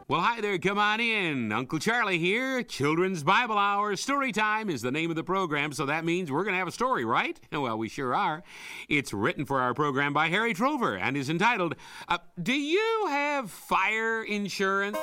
Well, hi there. Come on in. Uncle Charlie here. Children's Bible Hour. Story Time is the name of the program, so that means we're going to have a story, right? Well, we sure are. It's written for our program by Harry Trover and is entitled, Do You Have Fire Insurance?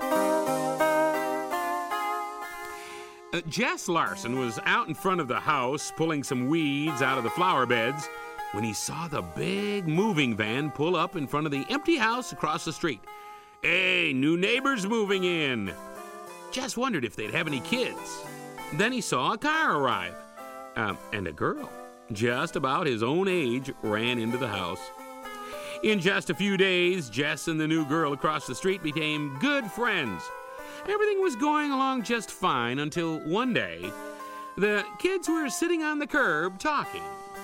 Jess Larson was out in front of the house pulling some weeds out of the flower beds when he saw the big moving van pull up in front of the empty house across the street. Hey, new neighbors moving in. Jess wondered if they'd have any kids. Then he saw a car arrive. And a girl, just about his own age, ran into the house. In just a few days, Jess and the new girl across the street became good friends. Everything was going along just fine until one day, the kids were sitting on the curb talking.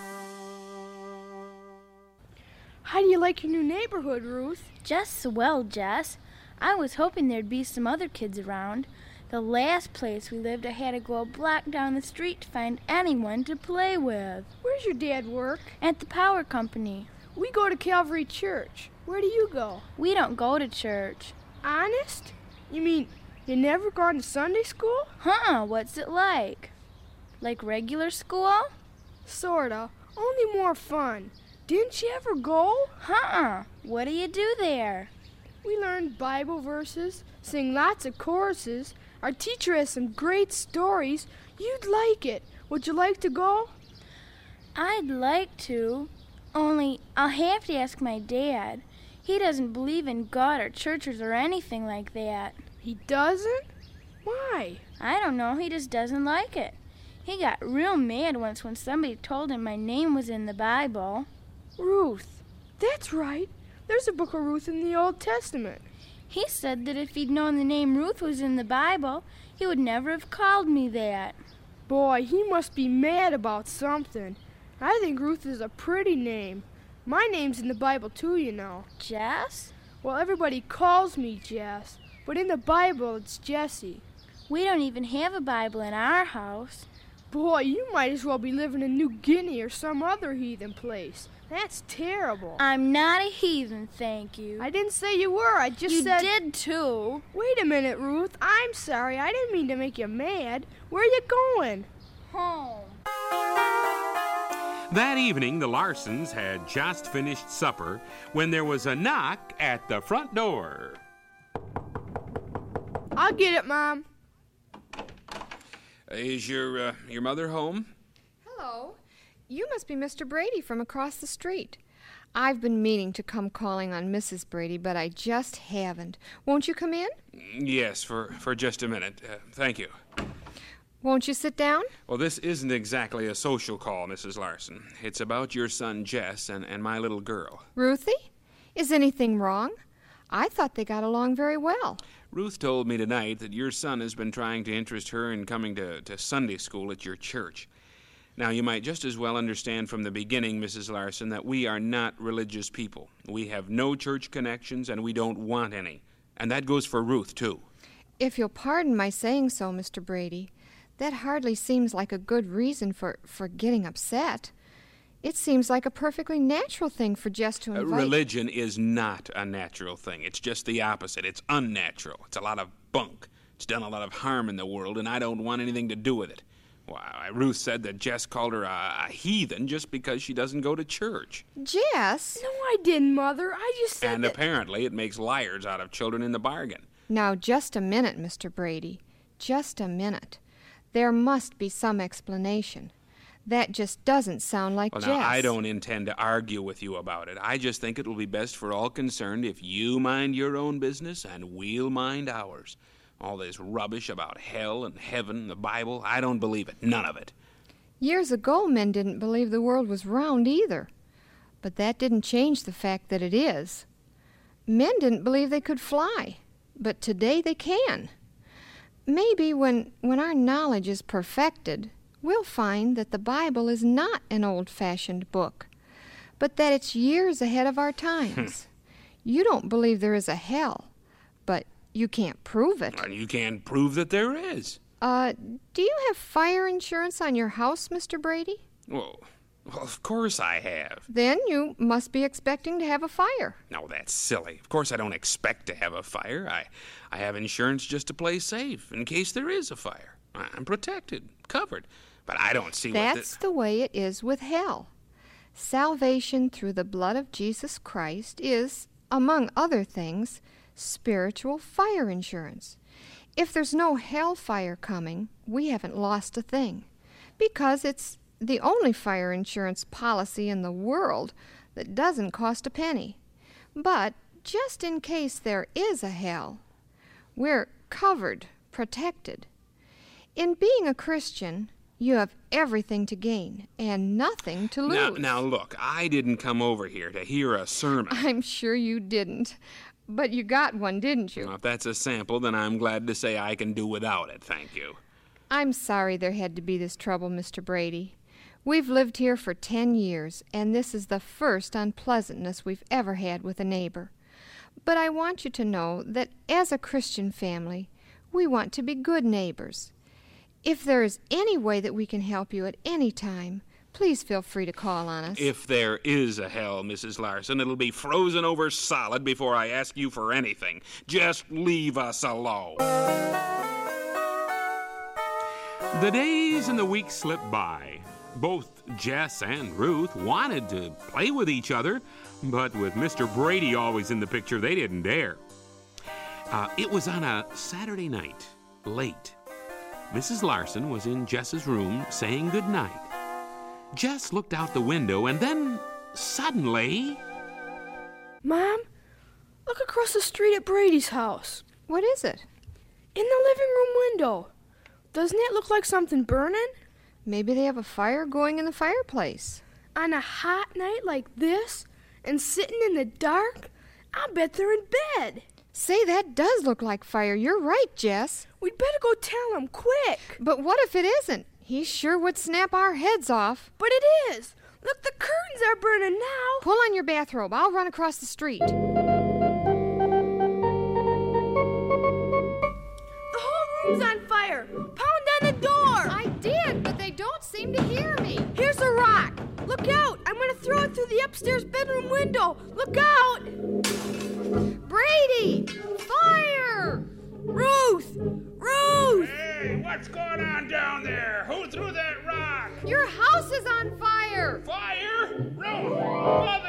How do you like your new neighborhood, Ruth? Just swell, Jess. I was hoping there'd be some other kids around. The last place we lived, I had to go a block down the street to find anyone to play with. Where's your dad work? At the power company. We go to Calvary Church. Where do you go? We don't go to church. Honest? You mean you never gone to Sunday school? What's it like? Like regular school? Sorta. Only more fun. Didn't you ever go? What do you do there? We learn Bible verses, sing lots of choruses. Our teacher has some great stories. You'd like it. Would you like to go? I'd like to, only I'll have to ask my dad. He doesn't believe in God or churches or anything like that. He doesn't? Why? I don't know, he just doesn't like it. He got real mad once when somebody told him my name was in the Bible. Ruth. That's right. There's a book of Ruth in the Old Testament. He said that if he'd known the name Ruth was in the Bible, he would never have called me that. Boy, he must be mad about something. I think Ruth is a pretty name. My name's in the Bible too, you know. Jess? Well, everybody calls me Jess, but in the Bible it's Jessie. We don't even have a Bible in our house. Boy, you might as well be living in New Guinea or some other heathen place. That's terrible. I'm not a heathen, thank you. I didn't say you were. I just said... You did, too. Wait a minute, Ruth. I'm sorry. I didn't mean to make you mad. Where are you going? Home. That evening, the Larsons had just finished supper when there was a knock at the front door. I'll get it, Mom. Is your mother home? Hello. You must be Mr. Brady from across the street. I've been meaning to come calling on Mrs. Brady, but I just haven't. Won't you come in? Yes, for just a minute. Thank you. Won't you sit down? Well, this isn't exactly a social call, Mrs. Larson. It's about your son, Jess, and my little girl. Ruthie? Is anything wrong? I thought they got along very well. Ruth told me tonight that your son has been trying to interest her in coming to Sunday school at your church. Now, you might just as well understand from the beginning, Mrs. Larson, that we are not religious people. We have no church connections, and we don't want any. And that goes for Ruth, too. If you'll pardon my saying so, Mr. Brady, that hardly seems like a good reason for getting upset. It seems like a perfectly natural thing for Jess to invite... Religion is not a natural thing. It's just the opposite. It's unnatural. It's a lot of bunk. It's done a lot of harm in the world, and I don't want anything to do with it. Why, Ruth said that Jess called her a heathen just because she doesn't go to church. Jess? No, I didn't, Mother. I just said And apparently it makes liars out of children in the bargain. Now, just a minute, Mr. Brady. Just a minute. There must be some explanation. That just doesn't sound like Jess. Now, I don't intend to argue with you about it. I just think it will be best for all concerned if you mind your own business and we'll mind ours. All this rubbish about hell and heaven, the Bible, I don't believe it. None of it. Years ago, men didn't believe the world was round either. But that didn't change the fact that it is. Men didn't believe they could fly, but today they can. Maybe when our knowledge is perfected, we'll find that the Bible is not an old-fashioned book, but that it's years ahead of our times. You don't believe there is a hell, but you can't prove it. And you can't prove that there is. Do you have fire insurance on your house, Mr. Brady? Well, Well, of course I have. Then you must be expecting to have a fire. No, that's silly. Of course I don't expect to have a fire. I have insurance just to play safe in case there is a fire. I'm protected, covered. But I don't see That's the way it is with hell. Salvation through the blood of Jesus Christ is, among other things, spiritual fire insurance. If there's no hellfire coming, we haven't lost a thing, because it's the only fire insurance policy in the world that doesn't cost a penny. But just in case there is a hell, we're covered, protected. In being a Christian, you have everything to gain and nothing to lose. Now look, I didn't come over here to hear a sermon. I'm sure you didn't. But you got one, didn't you? Well, if that's a sample, then I'm glad to say I can do without it, thank you. I'm sorry there had to be this trouble, Mr. Brady. We've lived here for 10 years, and this is the first unpleasantness we've ever had with a neighbor. But I want you to know that as a Christian family, we want to be good neighbors. If there is any way that we can help you at any time, please feel free to call on us. If there is a hell, Mrs. Larson, it'll be frozen over solid before I ask you for anything. Just leave us alone. The days and the weeks slipped by. Both Jess and Ruth wanted to play with each other, but with Mr. Brady always in the picture, they didn't dare. It was on a Saturday night, late. Mrs. Larson was in Jess's room saying goodnight. Jess looked out the window and then, suddenly... Mom, look across the street at Brady's house. What is it? In the living room window. Doesn't it look like something burning? Maybe they have a fire going in the fireplace. On a hot night like this, and sitting in the dark, I'll bet they're in bed. Say, that does look like fire. You're right, Jess. We'd better go tell him, quick. But what if it isn't? He sure would snap our heads off. But it is. Look, the curtains are burning now. Pull on your bathrobe. I'll run across the street. The whole room's on fire. Pound on the door. I did, but they don't seem to hear me. Here's a rock. Look out. I'm going to throw it through the upstairs bedroom window. Look out. Brady! Fire! Ruth! Ruth! Hey, what's going on down there? Who threw that rock? Your house is on fire! Fire? Ruth! Mother!